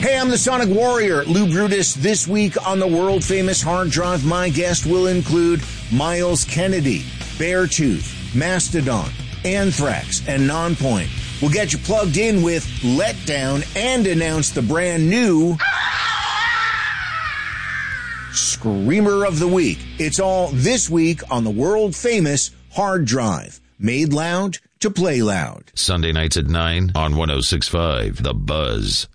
Hey, I'm the Sonic Warrior, Lou Brutus. This week on the world-famous Hard Drive, my guest will include Miles Kennedy, Beartooth, Mastodon, Anthrax, and Nonpoint. We'll get you plugged in with Letdown and announce the brand new Screamer of the Week. It's all this week on the world-famous Hard Drive. Made loud to play loud. Sunday nights at 9 on 106.5 The Buzz.